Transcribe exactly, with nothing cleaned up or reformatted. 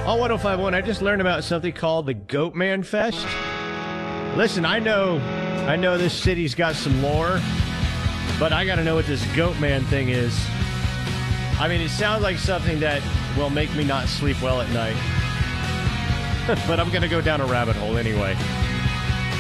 On one oh five point one, I just learned about something called the Goatman Fest. Listen, I know I know this city's got some lore, but I got to know what this Goatman thing is. I mean, it sounds like something that will make me not sleep well at night. But I'm going to go down a rabbit hole anyway.